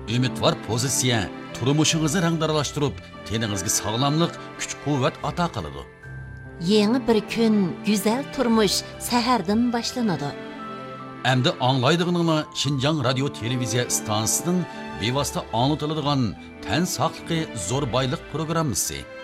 Ümidvar pozitsiya turmushingizni rangdaralashtirib, teningizga sog'lomlik, kuch-quvvat ato qiladi. Yeni bir kun, güzel turmuş sahardan boshlanadi. Endi anglaydig'iningni Xinjiang radio televiziya stansiyasidan bevosita anlatiladigan tan saqligi zo'r boylik programmasi.